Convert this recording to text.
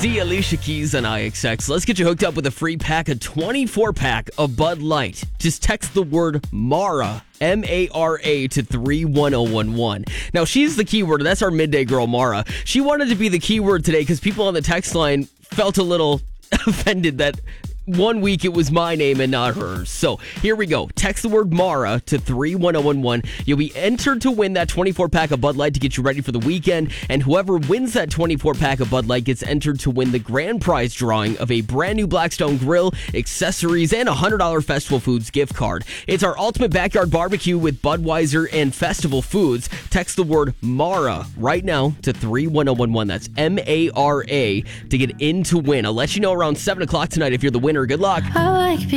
Z, Alicia Keys on IXX. Let's get you hooked up with a free pack, a 24-pack of Bud Light. Just text the word Mara, M-A-R-A, to 31011. Now, she's the keyword. That's our midday girl, Mara. She wanted to be the keyword today because people on the text line felt a little offended that one week it was my name and not hers. So here we go. Text the word Mara to 31011. You'll be entered to win that 24-pack of Bud Light to get you ready for the weekend. And whoever wins that 24-pack of Bud Light gets entered to win the grand prize drawing of a brand new Blackstone grill, accessories, and a $100 Festival Foods gift card. It's our ultimate backyard barbecue with Budweiser and Festival Foods. Text the word Mara right now to 31011. That's M-A-R-A to get in to win. I'll let you know around 7 o'clock tonight if you're the winner. Good luck. I like